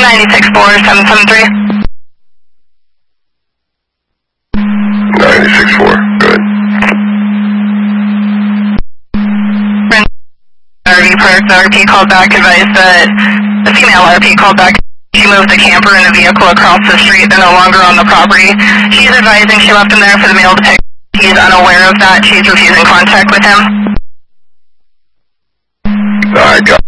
964-773. 964, good. RV Park, the RP called back, advised that the female RP called back. She moved the camper and the vehicle across the street. They're no longer on the property. She's advising she left him there for the male to pick. He's unaware of that. She's refusing contact with him. Alright, got